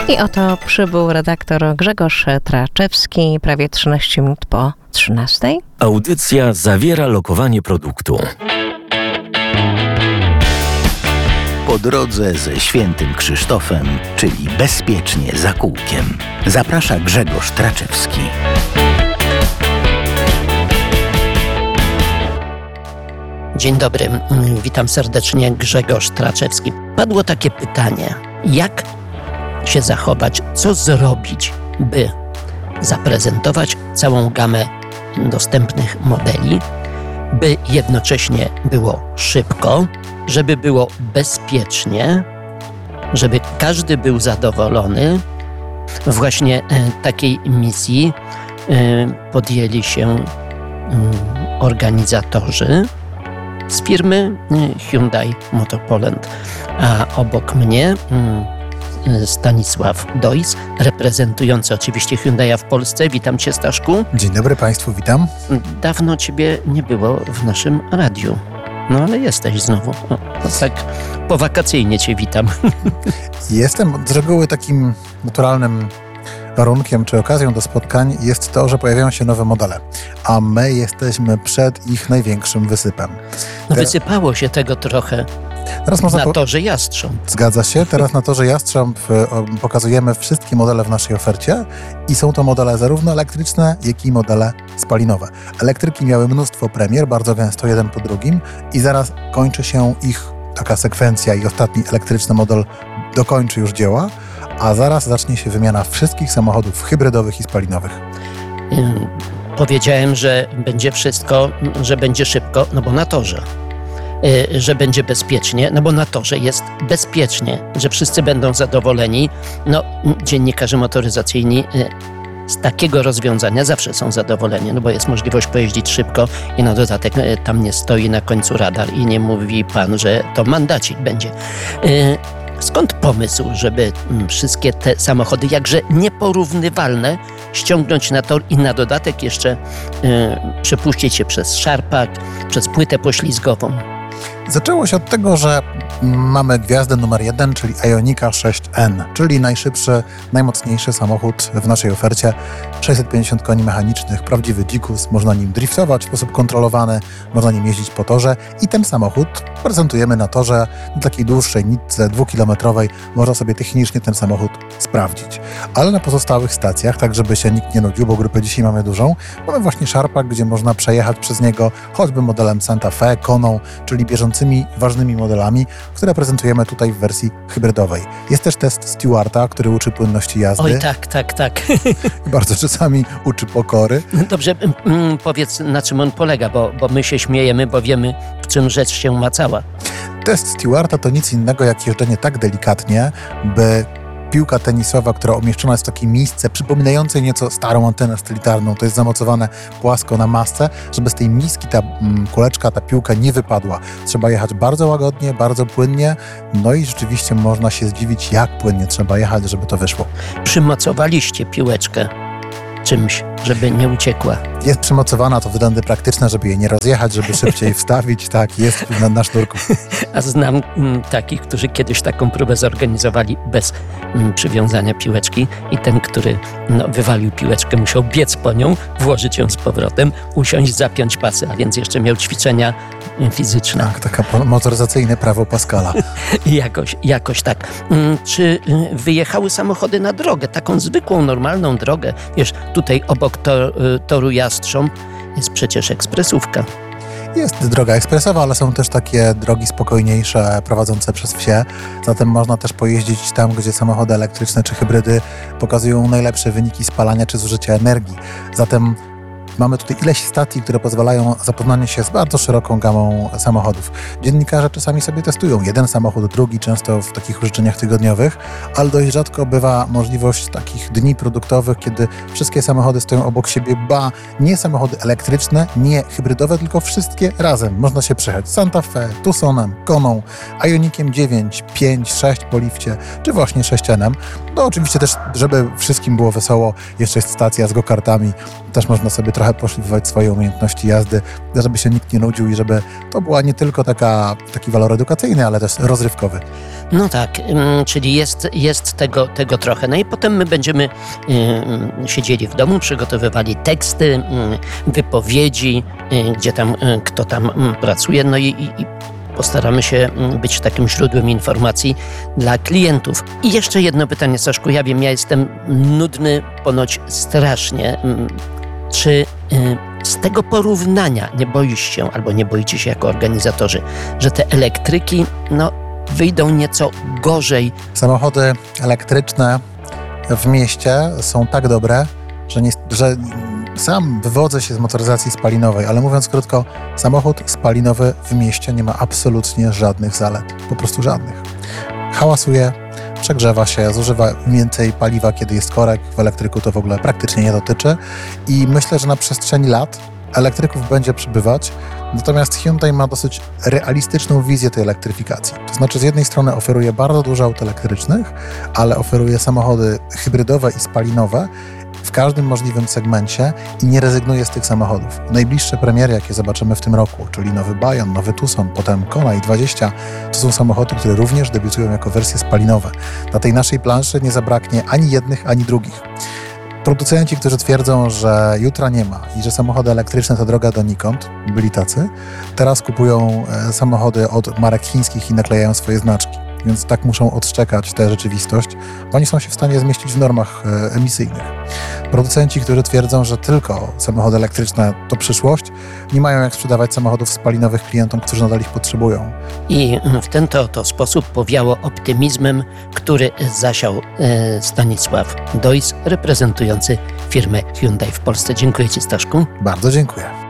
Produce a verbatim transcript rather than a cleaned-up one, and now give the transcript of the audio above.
I oto przybył redaktor Grzegorz Traczewski, prawie trzynaście minut po trzynastej. Audycja zawiera lokowanie produktu. Po drodze ze Świętym Krzysztofem, czyli bezpiecznie za kółkiem, zaprasza Grzegorz Traczewski. Dzień dobry, witam serdecznie, Grzegorz Traczewski. Padło takie pytanie, jak się zachować, co zrobić, by zaprezentować całą gamę dostępnych modeli, by jednocześnie było szybko, żeby było bezpiecznie, żeby każdy był zadowolony. Właśnie takiej misji podjęli się organizatorzy z firmy Hyundai Motor Poland, a obok mnie Stanisław Dojs, reprezentujący oczywiście Hyundai'a w Polsce. Witam Cię, Staszku. Dzień dobry Państwu, witam. Dawno Ciebie nie było w naszym radiu. No ale jesteś znowu. No, tak powakacyjnie Cię witam. Jestem z reguły takim naturalnym warunkiem czy okazją do spotkań jest to, że pojawiają się nowe modele, a my jesteśmy przed ich największym wysypem. No wysypało się tego trochę. Teraz można na po... torze Jastrząb. Zgadza się. Teraz na torze Jastrząb pokazujemy wszystkie modele w naszej ofercie i są to modele zarówno elektryczne, jak i modele spalinowe. Elektryki miały mnóstwo premier, bardzo gęsto, jeden po drugim i zaraz kończy się ich taka sekwencja i ostatni elektryczny model dokończy już dzieła, a zaraz zacznie się wymiana wszystkich samochodów hybrydowych i spalinowych. Hmm, powiedziałem, że będzie wszystko, że będzie szybko, no bo na torze. Że będzie bezpiecznie, no bo na torze jest bezpiecznie, że wszyscy będą zadowoleni. No, dziennikarze motoryzacyjni z takiego rozwiązania zawsze są zadowoleni, no bo jest możliwość pojeździć szybko i na dodatek tam nie stoi na końcu radar i nie mówi pan, że to mandacik będzie. Skąd pomysł, żeby wszystkie te samochody, jakże nieporównywalne, ściągnąć na tor i na dodatek jeszcze przepuścić się przez szarpak, przez płytę poślizgową? Zaczęło się od tego, że mamy gwiazdę numer jeden, czyli Ionika sześć N, czyli najszybszy, najmocniejszy samochód w naszej ofercie. sześćset pięćdziesiąt koni mechanicznych, prawdziwy dzikus, można nim driftować w sposób kontrolowany, można nim jeździć po torze i ten samochód prezentujemy na torze, na takiej dłuższej nitce dwukilometrowej, można sobie technicznie ten samochód sprawdzić. Ale na pozostałych stacjach, tak żeby się nikt nie nudził, bo grupę dzisiaj mamy dużą, mamy właśnie szarpak, gdzie można przejechać przez niego choćby modelem Santa Fe, Koną, czyli bieżącymi, ważnymi modelami, które prezentujemy tutaj w wersji hybrydowej. Jest też test Stewarta, który uczy płynności jazdy. Oj, tak, tak, tak. I bardzo czasami uczy pokory. Dobrze, mm, powiedz, na czym on polega, bo, bo my się śmiejemy, bo wiemy, w czym rzecz się macała. Test Stewarta to nic innego jak jeżdżenie tak delikatnie, by piłka tenisowa, która umieszczona jest w takiej misce przypominającej nieco starą antenę satelitarną, to jest zamocowane płasko na masce, żeby z tej miski ta mm, kuleczka, ta piłka nie wypadła. Trzeba jechać bardzo łagodnie, bardzo płynnie, no i rzeczywiście można się zdziwić, jak płynnie trzeba jechać, żeby to wyszło. Przymocowaliście piłeczkę czymś, żeby nie uciekła. Jest przymocowana, to wydęty praktyczne, żeby jej nie rozjechać, żeby szybciej wstawić, tak, jest na, na sznurku. A znam m, takich, którzy kiedyś taką próbę zorganizowali bez m, przywiązania piłeczki i ten, który no, wywalił piłeczkę, musiał biec po nią, włożyć ją z powrotem, usiąść, zapiąć pasy, a więc jeszcze miał ćwiczenia m, fizyczne. Tak, taka motoryzacyjne prawo Pascala. jakoś, jakoś tak. M, czy m, wyjechały samochody na drogę, taką zwykłą, normalną drogę? Wiesz, tutaj obok to, toru Jastrząb jest przecież ekspresówka. Jest droga ekspresowa, ale są też takie drogi spokojniejsze, prowadzące przez wsie. Zatem można też pojeździć tam, gdzie samochody elektryczne czy hybrydy pokazują najlepsze wyniki spalania czy zużycia energii. Zatem mamy tutaj ileś stacji, które pozwalają zapoznanie się z bardzo szeroką gamą samochodów. Dziennikarze czasami sobie testują jeden samochód, drugi, często w takich użyczeniach tygodniowych, ale dość rzadko bywa możliwość takich dni produktowych, kiedy wszystkie samochody stoją obok siebie, ba, nie samochody elektryczne, nie hybrydowe, tylko wszystkie razem. Można się przejechać Santa Fe, Tucsonem, Koną, Ionikiem dziewięć, pięć, sześć po lifcie, czy właśnie sześć N. No oczywiście też, żeby wszystkim było wesoło, jeszcze jest stacja z go-kartami, też można sobie trochę trochę poszlifować swoje umiejętności jazdy, żeby się nikt nie nudził i żeby to była nie tylko taka, taki walor edukacyjny, ale też rozrywkowy. No tak, ym, czyli jest, jest tego, tego trochę. No i potem my będziemy ym, siedzieli w domu, przygotowywali teksty, ym, wypowiedzi, y, gdzie tam, y, kto tam ym, pracuje, no i, i, i postaramy się ym, być takim źródłem informacji dla klientów. I jeszcze jedno pytanie, Staszku, ja wiem, ja jestem nudny ponoć strasznie. Ym, czy y, z tego porównania nie boisz się, albo nie boicie się jako organizatorzy, że te elektryki, no wyjdą nieco gorzej? Samochody elektryczne w mieście są tak dobre, że, nie, że sam wywodzę się z motoryzacji spalinowej, ale mówiąc krótko, samochód spalinowy w mieście nie ma absolutnie żadnych zalet. Po prostu żadnych. Hałasuje, przegrzewa się, zużywa więcej paliwa, kiedy jest korek. W elektryku to w ogóle praktycznie nie dotyczy. I myślę, że na przestrzeni lat elektryków będzie przybywać. Natomiast Hyundai ma dosyć realistyczną wizję tej elektryfikacji. To znaczy z jednej strony oferuje bardzo dużo aut elektrycznych, ale oferuje samochody hybrydowe i spalinowe w każdym możliwym segmencie i nie rezygnuje z tych samochodów. Najbliższe premiery, jakie zobaczymy w tym roku, czyli nowy Bayon, nowy Tucson, potem Kona i dwadzieścia, to są samochody, które również debiutują jako wersje spalinowe. Na tej naszej planszy nie zabraknie ani jednych, ani drugich. Producenci, którzy twierdzą, że jutra nie ma i że samochody elektryczne to droga donikąd, byli tacy, teraz kupują samochody od marek chińskich i naklejają swoje znaczki. Więc tak muszą odszczekać tę rzeczywistość, bo oni są się w stanie zmieścić w normach emisyjnych. Producenci, którzy twierdzą, że tylko samochody elektryczne to przyszłość, nie mają jak sprzedawać samochodów spalinowych klientom, którzy nadal ich potrzebują. I w ten to oto sposób powiało optymizmem, który zasiał e, Stanisław Dojs, reprezentujący firmę Hyundai w Polsce. Dziękuję Ci, Staszku. Bardzo dziękuję.